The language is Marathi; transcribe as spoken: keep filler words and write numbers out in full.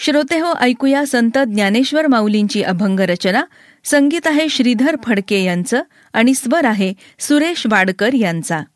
श्रोते हो, ऐकूया संत ज्ञानेश्वर माऊलींची अभंग रचना. संगीत आहे श्रीधर फडके यांचं आणि स्वर आहे सुरेश वाडकर यांचा.